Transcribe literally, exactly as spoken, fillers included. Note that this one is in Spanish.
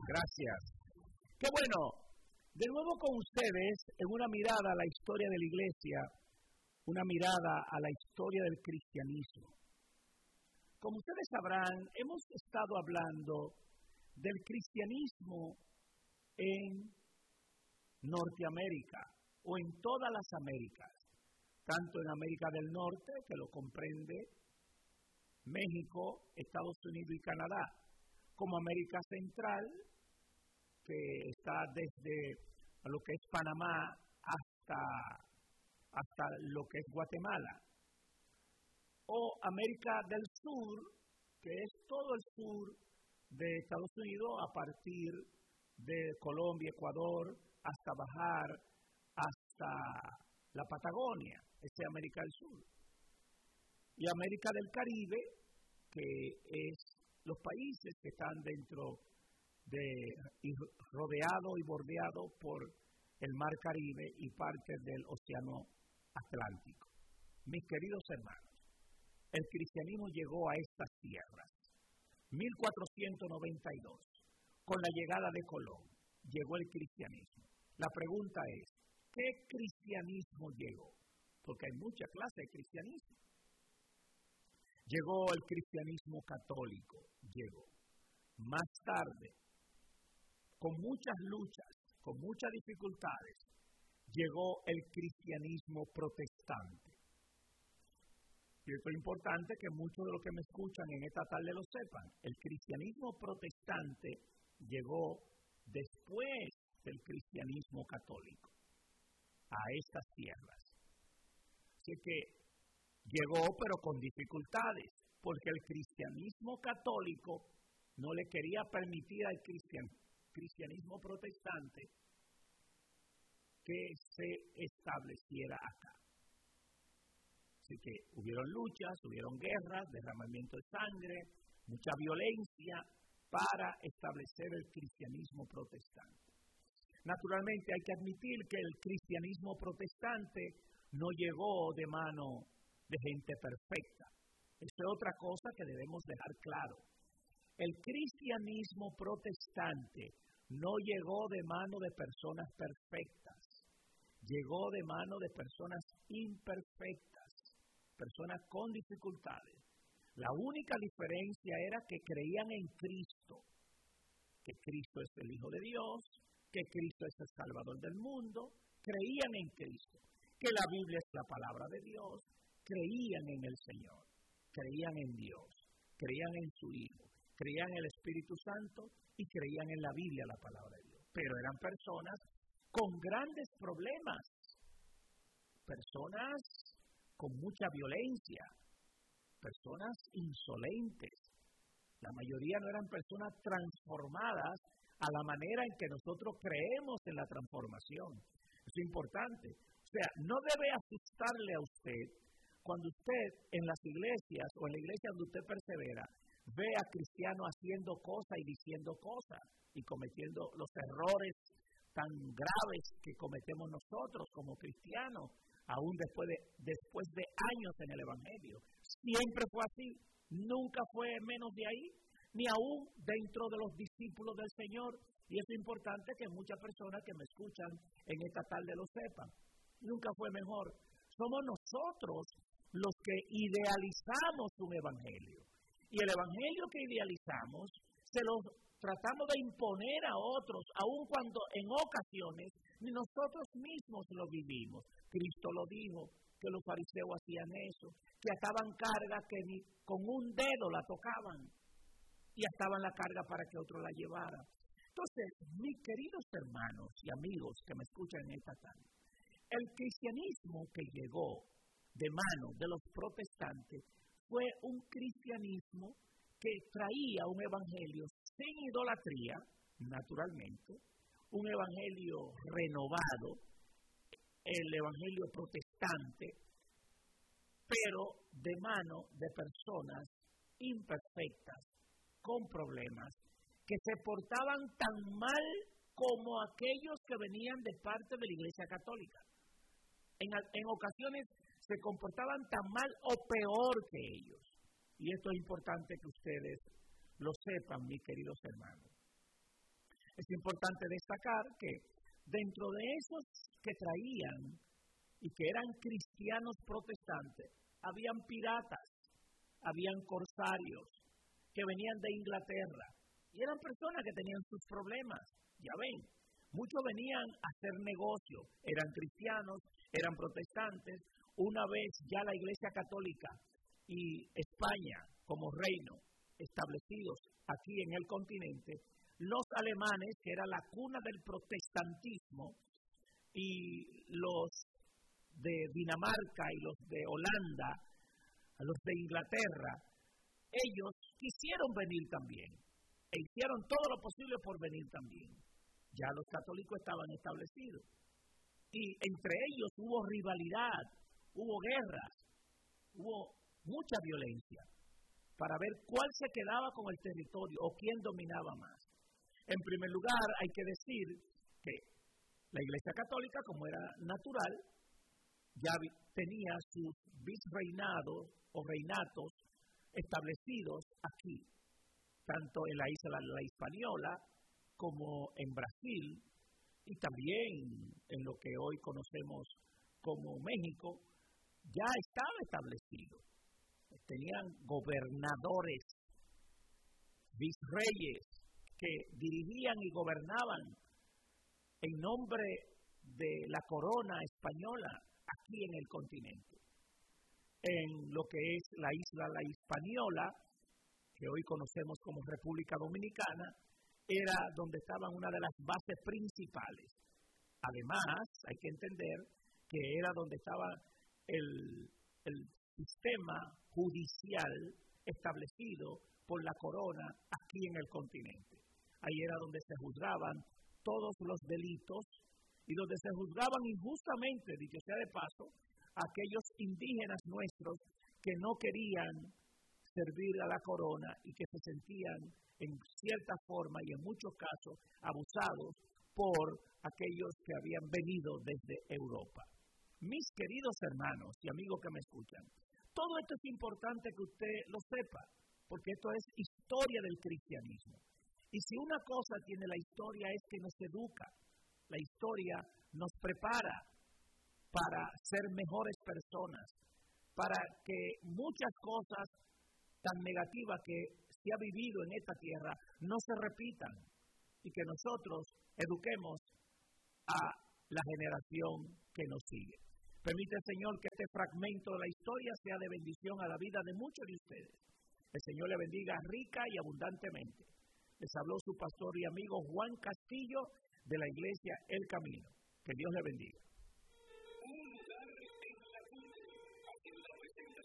Gracias. Qué bueno, de nuevo con ustedes en una mirada a la historia de la iglesia, una mirada a la historia del cristianismo. Como ustedes sabrán, hemos estado hablando del cristianismo en Norteamérica o en todas las Américas, tanto en América del Norte, que lo comprende México, Estados Unidos y Canadá, como América Central, que está desde lo que es Panamá hasta, hasta lo que es Guatemala, o América del Sur, que es todo el sur de Estados Unidos a partir de Colombia, Ecuador, hasta bajar hasta la Patagonia, esa es América del Sur. Y América del Caribe, que es los países que están dentro de, y rodeado y bordeado por el Mar Caribe y partes del Océano Atlántico. Mis queridos hermanos, el cristianismo llegó a estas tierras. mil cuatrocientos noventa y dos, con la llegada de Colón, llegó el cristianismo. La pregunta es, ¿qué cristianismo llegó? Porque hay mucha clase de cristianismo. Llegó el cristianismo católico, llegó. Más tarde, con muchas luchas, con muchas dificultades, llegó el cristianismo protestante. Y esto es importante que muchos de los que me escuchan en esta tarde lo sepan. El cristianismo protestante llegó después del cristianismo católico a estas tierras. Así que llegó, pero con dificultades, porque el cristianismo católico no le quería permitir al cristian, cristianismo protestante que se estableciera acá. Así que hubieron luchas, hubieron guerras, derramamiento de sangre, mucha violencia para establecer el cristianismo protestante. Naturalmente hay que admitir que el cristianismo protestante no llegó de mano de gente perfecta. Esa es otra cosa que debemos dejar claro. El cristianismo protestante no llegó de mano de personas perfectas, llegó de mano de personas imperfectas, personas con dificultades. La única diferencia era que creían en Cristo, que Cristo es el Hijo de Dios, que Cristo es el Salvador del mundo, creían en Cristo, que la Biblia es la palabra de Dios, creían en el Señor, creían en Dios, creían en su Hijo, creían en el Espíritu Santo y creían en la Biblia, la palabra de Dios. Pero eran personas con grandes problemas, personas con mucha violencia, personas insolentes. La mayoría no eran personas transformadas a la manera en que nosotros creemos en la transformación. Eso es importante. O sea, no debe asustarle a usted cuando usted en las iglesias o en la iglesia donde usted persevera ve a cristianos haciendo cosas y diciendo cosas y cometiendo los errores tan graves que cometemos nosotros como cristianos, aún después de, después de años en el Evangelio. Siempre fue así, nunca fue menos de ahí, ni aún dentro de los discípulos del Señor. Y es importante que muchas personas que me escuchan en esta tarde lo sepan. Nunca fue mejor. Somos nosotros los que idealizamos un evangelio. Y el evangelio que idealizamos se lo tratamos de imponer a otros, aun cuando en ocasiones ni nosotros mismos lo vivimos. Cristo lo dijo, que los fariseos hacían eso, que ataban carga que ni con un dedo la tocaban y ataban la carga para que otro la llevara. Entonces, mis queridos hermanos y amigos que me escuchan en esta tarde, el cristianismo que llegó de mano de los protestantes fue un cristianismo que traía un evangelio sin idolatría, naturalmente, un evangelio renovado, el evangelio protestante, pero de mano de personas imperfectas, con problemas, que se portaban tan mal como aquellos que venían de parte de la Iglesia Católica. En, en ocasiones se comportaban tan mal o peor que ellos. Y esto es importante que ustedes lo sepan, mis queridos hermanos. Es importante destacar que dentro de esos que traían y que eran cristianos protestantes, habían piratas, habían corsarios que venían de Inglaterra y eran personas que tenían sus problemas. Ya ven, muchos venían a hacer negocio, eran cristianos, eran protestantes. Una vez ya la Iglesia Católica y España como reino establecidos aquí en el continente, los alemanes, que era la cuna del protestantismo, y los de Dinamarca y los de Holanda, los de Inglaterra, ellos quisieron venir también e hicieron todo lo posible por venir también. Ya los católicos estaban establecidos y entre ellos hubo rivalidad, hubo guerras, hubo mucha violencia para ver cuál se quedaba con el territorio o quién dominaba más. En primer lugar, hay que decir que la Iglesia Católica, como era natural, ya tenía sus virreinados o reinatos establecidos aquí, tanto en la isla de la Hispaniola como en Brasil y también en lo que hoy conocemos como México, ya estaba establecido. Tenían gobernadores, virreyes, que dirigían y gobernaban en nombre de la corona española aquí en el continente. En lo que es la isla La Hispaniola, que hoy conocemos como República Dominicana, era donde estaban una de las bases principales. Además, hay que entender que era donde estaba el, el sistema judicial establecido por la corona aquí en el continente. Ahí era donde se juzgaban todos los delitos y donde se juzgaban injustamente, dicho sea de paso, a aquellos indígenas nuestros que no querían servir a la corona y que se sentían en cierta forma y en muchos casos abusados por aquellos que habían venido desde Europa. Mis queridos hermanos y amigos que me escuchan, todo esto es importante que usted lo sepa, porque esto es historia del cristianismo. Y si una cosa tiene la historia es que nos educa, la historia nos prepara para ser mejores personas, para que muchas cosas tan negativas que se ha vivido en esta tierra no se repitan y que nosotros eduquemos a la generación que nos sigue. Permite, Señor, que este fragmento de la historia sea de bendición a la vida de muchos de ustedes. El Señor le bendiga rica y abundantemente. Les habló su pastor y amigo Juan Castillo de la iglesia El Camino. Que Dios le bendiga. Un lugar en la cumbre, haciendo la presentación.